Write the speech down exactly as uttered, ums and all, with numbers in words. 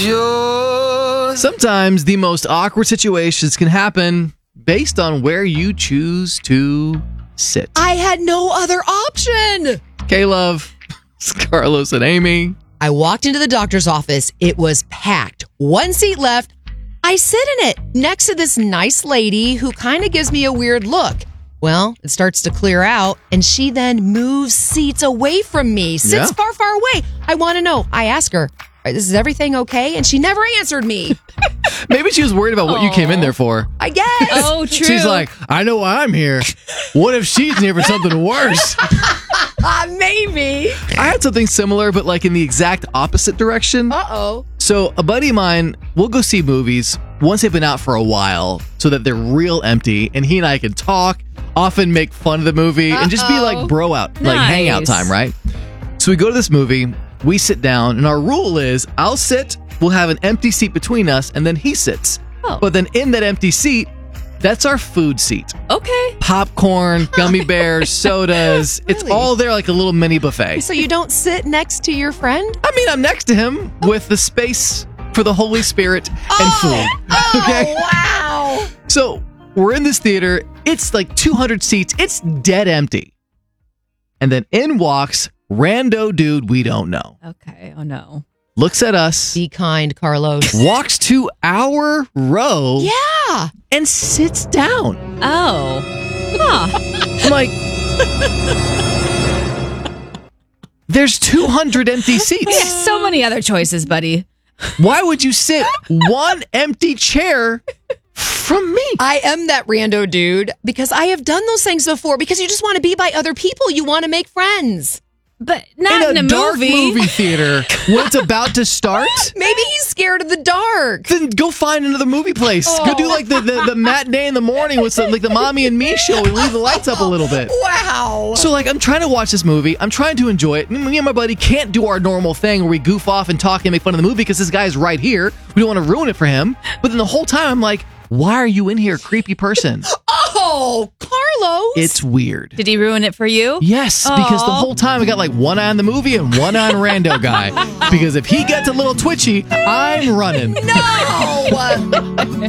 Sometimes the most awkward situations can happen based on where you choose to sit. I had no other option. K-Love, Carlos, and Amy. I walked into the doctor's office. It was packed. One seat left. I sit in it next to this nice lady who kind of gives me a weird look. Well, it starts to clear out, and she then moves seats away from me, sits Yeah. far, far away. I want to know. I ask her, is everything okay? And she never answered me. Maybe she was worried about what you came in there for. I guess. Oh, true. She's like, I know why I'm here. What if she's here for something worse? Uh, maybe. I had something similar, but like in the exact opposite direction. Uh-oh. So a buddy of mine, we'll go see movies once they've been out for a while so that they're real empty, and he and I can talk, often make fun of the movie, and just be like bro out, like Nice. hangout time, right? So we go to this movie, we sit down, and our rule is I'll sit, we'll have an empty seat between us, and then he sits. Oh. But then in that empty seat, that's our food seat. Okay. Popcorn, gummy bears, sodas. It's Really? all there like a little mini buffet. So you don't sit next to your friend? I mean, I'm next to him with the space for the Holy Spirit and food. Okay? Wow. So we're in this theater. It's like two hundred seats. It's dead empty. And then in walks rando dude we don't know. Okay. Oh, no. Looks at us, Be kind, Carlos. walks to our row, Yeah. and sits down. Oh. Huh. I'm like, there's two hundred empty We have seats. so many other choices, buddy. Why would you sit one empty chair from me? I am that rando dude because I have done those things before because you just want to be by other people. You want to make friends. But not in in a, a, dark movie. movie theater when it's about to start? Maybe he's scared of the dark. Then go find another movie place. Go do like the, the, the matinee in the morning with some, like the Mommy and Me show. We leave the lights up a little bit. Wow. So like I'm trying to watch this movie. I'm trying to enjoy it. Me and my buddy can't do our normal thing where we goof off and talk and make fun of the movie because this guy's right here. We don't want to ruin it for him. But then the whole time I'm like, why are you in here, creepy person? Oh, Carlos. It's weird. Did he ruin it for you? Yes, because the whole time I got like one eye on the movie and one eye on rando guy. Because if he gets a little twitchy, I'm running. No.